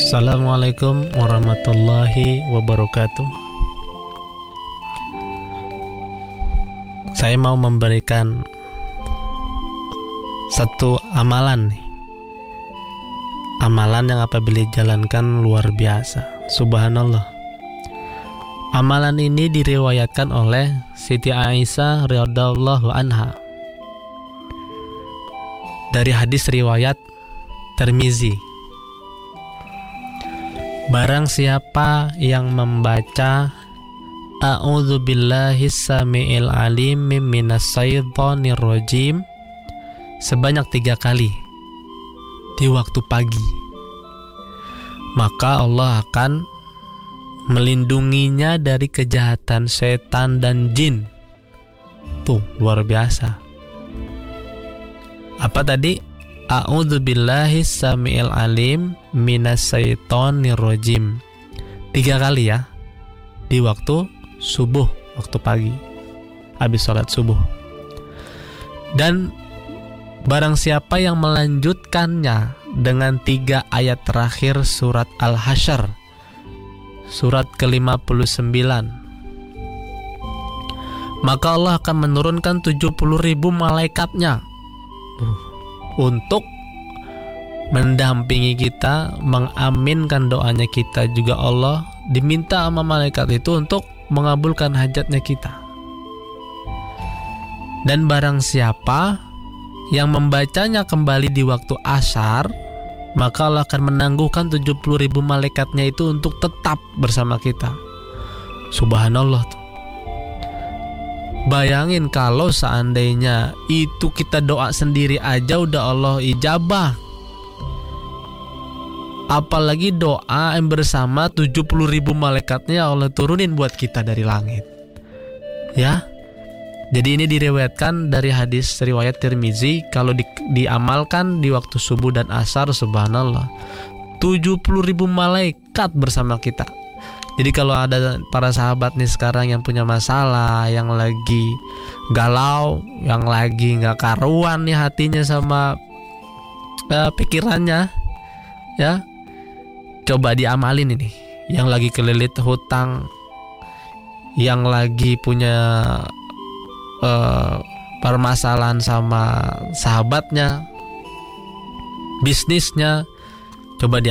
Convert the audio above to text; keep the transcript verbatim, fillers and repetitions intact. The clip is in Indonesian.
Assalamualaikum warahmatullahi wabarakatuh. Saya mau memberikan satu amalan nih. Amalan yang apabila dijalankan luar biasa. Subhanallah. Amalan ini diriwayatkan oleh Siti Aisyah radhiyallahu anha dari hadis riwayat Tirmizi. Barang siapa yang membaca A'udzu billahi samiil alim minas syaitonir rajim sebanyak tiga kali di waktu pagi, maka Allah akan melindunginya dari kejahatan setan dan jin. Tuh, luar biasa. Apa tadi? A'udzu billahi samiil alim minas syaitonir rajim. Tiga kali ya. Di waktu subuh, waktu pagi, habis sholat subuh. Dan barang siapa yang melanjutkannya dengan tiga ayat terakhir surat Al-Hasyr, surat ke lima puluh sembilan, maka Allah akan menurunkan tujuh puluh ribu malaikatnya uh, untuk mendampingi kita, mengaminkan doanya kita. Juga Allah diminta sama malaikat itu untuk mengabulkan hajatnya kita. Dan barang siapa yang membacanya kembali di waktu asar, maka Allah akan menangguhkan tujuh puluh ribu malaikatnya itu untuk tetap bersama kita. Subhanallah tuh. Bayangin kalau seandainya itu kita doa sendiri aja udah Allah ijabah, apalagi doa yang bersama tujuh puluh ribu malaikatnya Allah turunin buat kita dari langit. Ya. Jadi ini diriwayatkan dari hadis riwayat Tirmizi. Kalau di, diamalkan di waktu subuh dan asar, subhanallah, tujuh puluh ribu malaikat bersama kita. Jadi kalau ada para sahabat nih sekarang yang punya masalah, yang lagi galau, yang lagi gak karuan nih hatinya sama uh, pikirannya, ya, coba diamalin ini. Yang lagi kelilit hutang, yang lagi punya uh, permasalahan sama sahabatnya, bisnisnya, coba